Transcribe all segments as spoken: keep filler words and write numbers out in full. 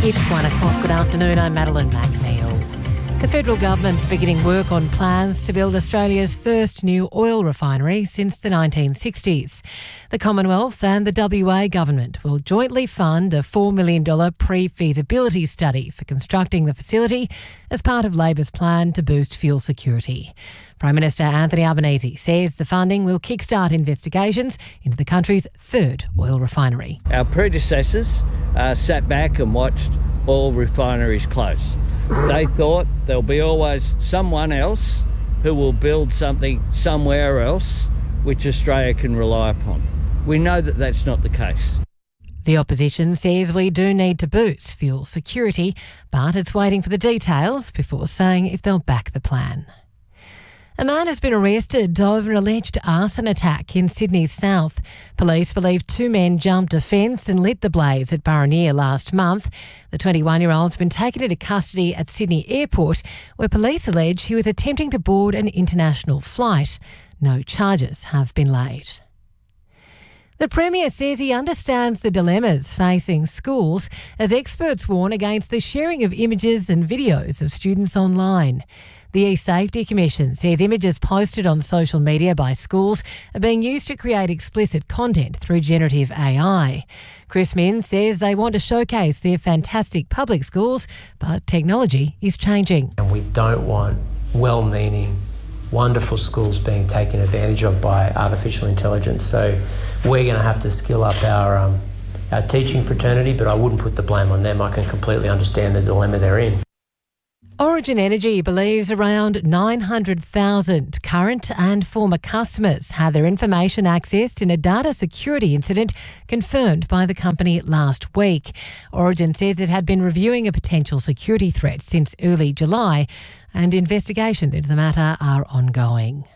It's one o'clock. Good afternoon. I'm Madeline McNeil. The federal government's beginning work on plans to build Australia's first new oil refinery since the nineteen sixties. The Commonwealth and the W A government will jointly fund a four million dollars pre-feasibility study for constructing the facility as part of Labor's plan to boost fuel security. Prime Minister Anthony Albanese says the funding will kickstart investigations into the country's third oil refinery. Our predecessors uh, sat back and watched oil refineries close. They thought there'll be always someone else who will build something somewhere else which Australia can rely upon. We know that that's not the case. The opposition says we do need to boost fuel security, but it's waiting for the details before saying if they'll back the plan. A man has been arrested over an alleged arson attack in Sydney's south. Police believe two men jumped a fence and lit the blaze at Burraneer last month. The twenty-one-year-old's been taken into custody at Sydney Airport, where police allege he was attempting to board an international flight. No charges have been laid. The Premier says he understands the dilemmas facing schools as experts warn against the sharing of images and videos of students online. The eSafety Commission says images posted on social media by schools are being used to create explicit content through generative A I. Chris Minns says they want to showcase their fantastic public schools, but technology is changing. And we don't want well-meaning, wonderful schools being taken advantage of by artificial intelligence. So we're going to have to skill up our um, our teaching fraternity, but I wouldn't put the blame on them. I can completely understand the dilemma they're in. Origin Energy believes around nine hundred thousand current and former customers had their information accessed in a data security incident confirmed by the company last week. Origin says it had been reviewing a potential security threat since early July, and investigations into the matter are ongoing.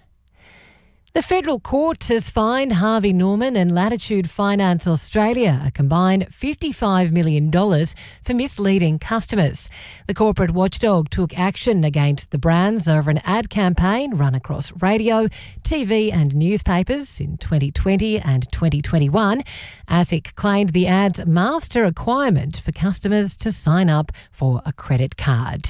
The federal court has fined Harvey Norman and Latitude Finance Australia a combined fifty-five million dollars for misleading customers. The corporate watchdog took action against the brands over an ad campaign run across radio, T V and newspapers in twenty twenty and twenty twenty-one. ASIC claimed the ads masked a requirement for customers to sign up for a credit card.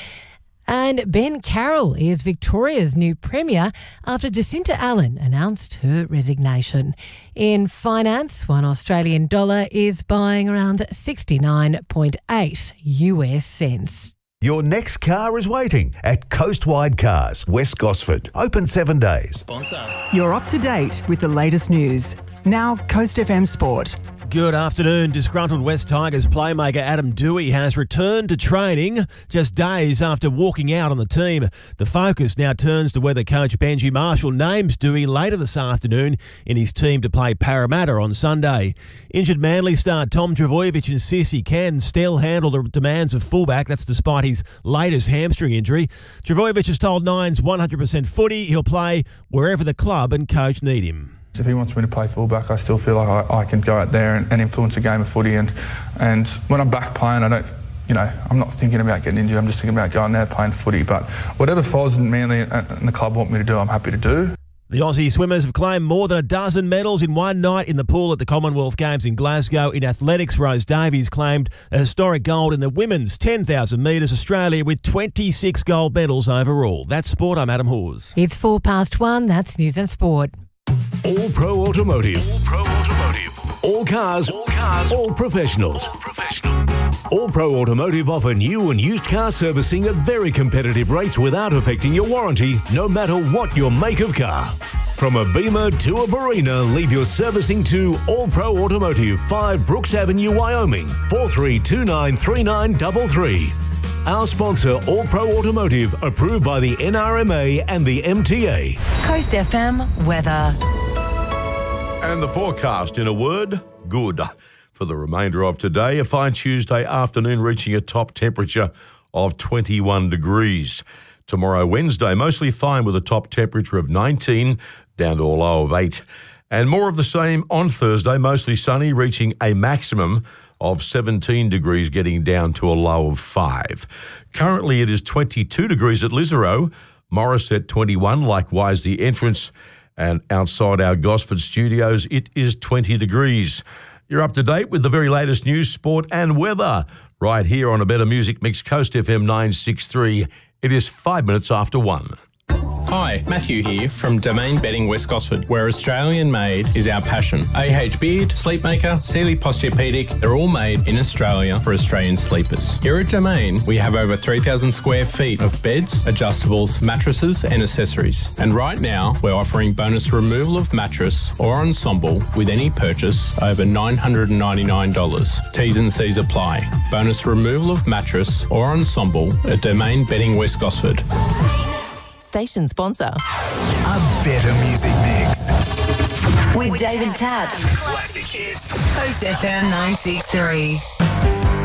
And Ben Carroll is Victoria's new Premier after Jacinta Allen announced her resignation. In finance, one Australian dollar is buying around sixty-nine point eight U S cents. Your next car is waiting at Coastwide Cars, West Gosford. Open seven days. Sponsor. You're up to date with the latest news. Now, Coast F M Sport. Good afternoon. Disgruntled West Tigers playmaker Adam Dewey has returned to training just days after walking out on the team. The focus now turns to whether coach Benji Marshall names Dewey later this afternoon in his team to play Parramatta on Sunday. Injured Manly star Tom Trbojevic insists he can still handle the demands of fullback. That's despite his latest hamstring injury. Trbojevic has told Nine's one hundred percent footy he'll play wherever the club and coach need him. If he wants me to play fullback, I still feel like I, I can go out there and, and influence a game of footy. And and when I'm back playing, I don't, you know, I'm not thinking about getting injured. I'm just thinking about going there playing footy. But whatever Foz and Manly and the club want me to do, I'm happy to do. The Aussie swimmers have claimed more than a dozen medals in one night in the pool at the Commonwealth Games in Glasgow. In athletics, Rose Davies claimed a historic gold in the women's ten thousand metres Australia with twenty-six gold medals overall. That's sport. I'm Adam Hawes. It's four past one. That's News and Sport. All Pro Automotive. All Pro Automotive. All cars. All cars. All professionals. All professional. All Pro Automotive offer new and used car servicing at very competitive rates without affecting your warranty, no matter what your make of car. From a Beamer to a Barina, leave your servicing to All Pro Automotive, five Brooks Avenue, Wyoming, four three two nine three nine three three. Our sponsor, All Pro Automotive, approved by the N R M A and the M T A. Coast F M weather. And the forecast, in a word, good. For the remainder of today, a fine Tuesday afternoon reaching a top temperature of twenty-one degrees. Tomorrow, Wednesday, mostly fine with a top temperature of nineteen, down to a low of eight. And more of the same on Thursday, mostly sunny, reaching a maximum of seventeen degrees, getting down to a low of five. Currently, it is twenty-two degrees at Lisarow, Morisset twenty-one, likewise the entrance. And outside our Gosford studios, it is twenty degrees. You're up to date with the very latest news, sport and weather right here on A Better Music Mix, Coast F M nine sixty-three. It is five minutes after one. Hi, Matthew here from Domain Bedding West Gosford, where Australian made is our passion. A H Beard, Sleepmaker, Sealy Posturepedic, they're all made in Australia for Australian sleepers. Here at Domain, we have over three thousand square feet of beds, adjustables, mattresses and accessories. And right now, we're offering bonus removal of mattress or ensemble with any purchase over nine hundred ninety-nine dollars. T's and C's apply. Bonus removal of mattress or ensemble at Domain Bedding West Gosford. Station sponsor. A Better Music Mix. With David Tapp. Classic hits. Coast F M nine sixty-three.